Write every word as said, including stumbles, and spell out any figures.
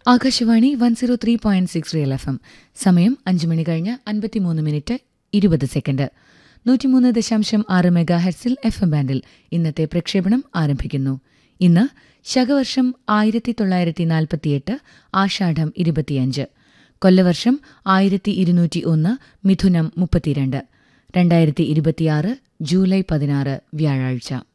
Akashvani one zero three point six real F M. സമയം അഞ്ച് മണി കഴിഞ്ഞ് അൻപത്തിമൂന്ന് മിനിറ്റ് ഇരുപത് സെക്കൻഡ്. നൂറ്റിമൂന്ന് ദശാംശം ആറ് മെഗാ ഹെർട്സിൽ എഫ് എം ബാൻഡിൽ ഇന്നത്തെ പ്രക്ഷേപണം ആരംഭിക്കുന്നു. ഇന്ന് ശകവർഷം ആയിരത്തി തൊള്ളായിരത്തി നാൽപ്പത്തിയെട്ട് ആഷാഢം ഇരുപത്തിയഞ്ച്, കൊല്ലവർഷം ആയിരത്തി ഇരുന്നൂറ്റി ഒന്ന് മിഥുനം മുപ്പത്തിരണ്ട്, രണ്ടായിരത്തി ഇരുപത്തിയാറ് ജൂലൈ പതിനാറ് വ്യാഴാഴ്ച.